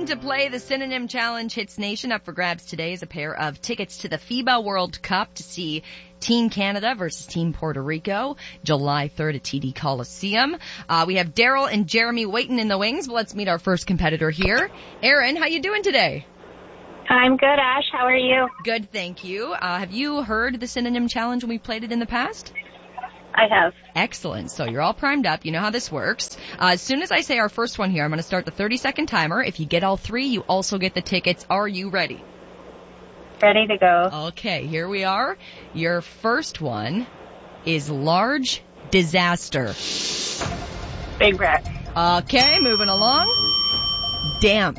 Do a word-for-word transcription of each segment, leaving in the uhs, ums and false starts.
time to play the Synonym Challenge. Hits Nation. Up for grabs today is a pair of tickets to the FIBA World Cup to see Team Canada versus Team Puerto Rico, July third at T D Coliseum. Uh, we have Daryl and Jeremy waiting in the wings, but let's meet our first competitor here. Erin, how you doing today? I'm good, Ash. How are you? Good, thank you. Uh, have you heard the Synonym Challenge when we played it in the past? I have. Excellent. So you're all primed up. You know how this works. Uh, as soon as I say our first one here, I'm going to start the thirty-second timer. If you get all three, you also get the tickets. Are you ready? Ready to go. Okay, here we are. Your first one is large disaster. Big wreck. Okay, moving along. Damp.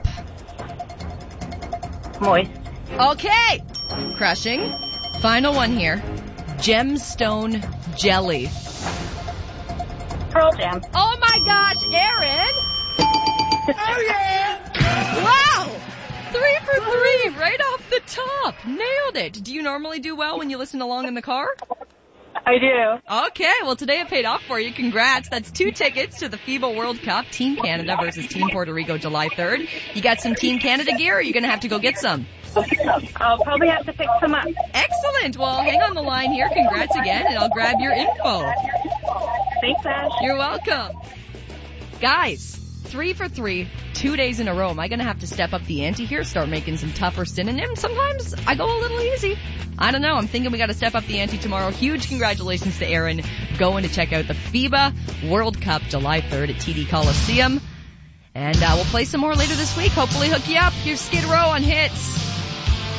Moist. Okay, crushing. Final one here. Gemstone jelly. Pearl Jam. Oh my gosh, Erin! Oh yeah! Wow! Three for three, right off the top. Nailed it. Do you normally do well when you listen along in the car? I do. Okay, well today it paid off for you. Congrats. That's two tickets to the FIBA World Cup, Team Canada versus Team Puerto Rico, July third. You got some Team Canada gear, or are you going to have to go get some? I'll probably have to pick some up. Excellent. Well, hang on the line here. Congrats again, and I'll grab your info. Thanks, Ash. You're welcome. Guys, three for three, two days in a row. Am I going to have to step up the ante here, start making some tougher synonyms? Sometimes I go a little easy. I don't know. I'm thinking we got to step up the ante tomorrow. Huge congratulations to Erin going to check out the FIBA World Cup July third at T D Coliseum. And uh, we'll play some more later this week. Hopefully hook you up. Here's Skid Row on Hits.